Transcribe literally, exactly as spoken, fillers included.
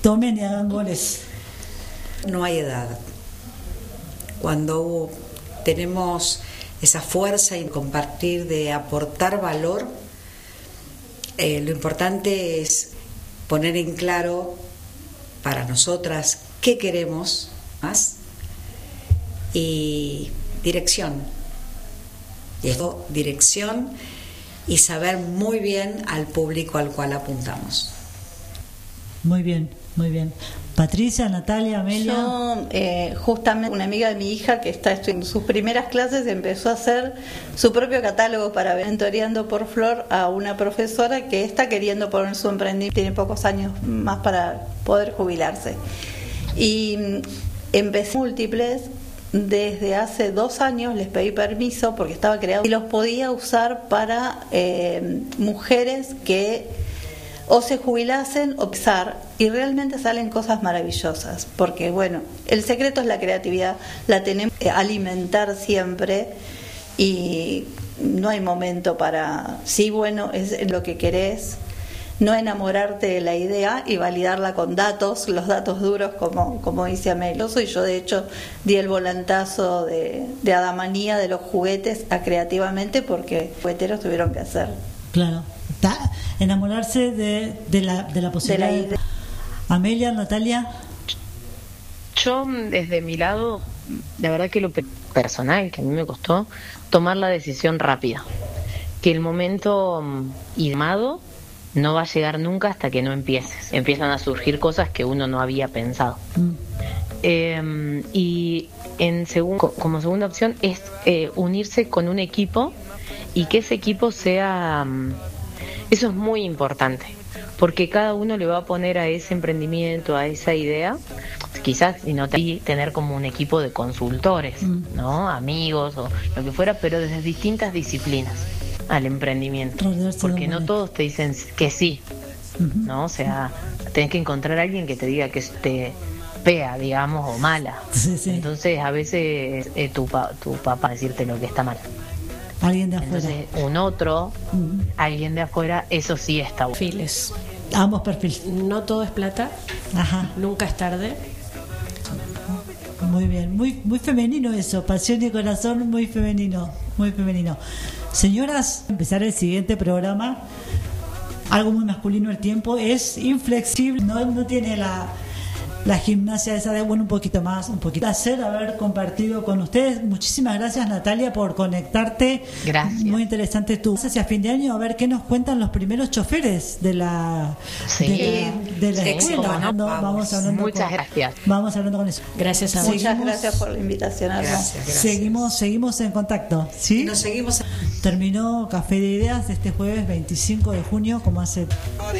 tomen y hagan goles. No hay edad. Cuando tenemos esa fuerza y compartir, de aportar valor, eh, lo importante es poner en claro para nosotras qué queremos más y dirección. Y esto, dirección y saber muy bien al público al cual apuntamos. Muy bien, muy bien. Patricia, Natalia, Amelia. Yo, eh, justamente una amiga de mi hija que está en sus primeras clases empezó a hacer su propio catálogo para mentoreando por Flor a una profesora que está queriendo poner su emprendimiento, tiene pocos años más para poder jubilarse. Y empecé múltiples. Desde hace dos años les pedí permiso porque estaba creado y los podía usar para eh, mujeres que o se jubilasen o pisar, y realmente salen cosas maravillosas, porque bueno, el secreto es la creatividad, la tenemos que alimentar siempre y no hay momento para, sí, bueno, es lo que querés, no enamorarte de la idea y validarla con datos, los datos duros, como, como dice Ameloso, y yo de hecho di el volantazo de, de Adamanía de los juguetes a Creativamente porque jugueteros tuvieron que hacer. Claro, está, enamorarse de, de, la, de la posibilidad. De la idea. Amelia, Natalia. Yo, desde mi lado, la verdad que lo personal, que a mí me costó, tomar la decisión rápida. Que el momento llamado no va a llegar nunca hasta que no empieces. Empiezan a surgir cosas que uno no había pensado. Mm. Eh, y en segun, como segunda opción es eh, unirse con un equipo y que ese equipo sea... Eso es muy importante, porque cada uno le va a poner a ese emprendimiento, a esa idea, quizás y no tener como un equipo de consultores, ¿no? Amigos o lo que fuera, pero desde distintas disciplinas al emprendimiento, porque no todos te dicen que sí, ¿no? O sea, tenés que encontrar a alguien que te diga que esté fea, digamos, o mala. Sí, sí. Entonces a veces eh, tu, pa, tu papá decirte lo que está mal. Alguien de afuera. Entonces, un otro, uh-huh. alguien de afuera, eso sí está bueno. Perfiles. Ambos perfiles. No todo es plata. Ajá. Nunca es tarde. Muy bien, muy muy femenino eso, pasión y corazón, muy femenino, muy femenino. Señoras, empezar el siguiente programa. Algo muy masculino el tiempo, es inflexible, no, no tiene la la gimnasia esa de, bueno, un poquito más, un poquito. Placer haber compartido con ustedes. Muchísimas gracias, Natalia, por conectarte. Gracias. Muy interesante tú. Hacia fin de año, a ver qué nos cuentan los primeros choferes de la, sí. de la, de la sí, escuela. no, no, vamos hablando Muchas con, gracias. Vamos hablando con eso. Gracias a Muchas seguimos, gracias por la invitación. Gracias, gracias. Seguimos, seguimos en contacto. ¿Sí? Nos seguimos. Terminó Café de Ideas de este jueves veinticinco de junio, como hace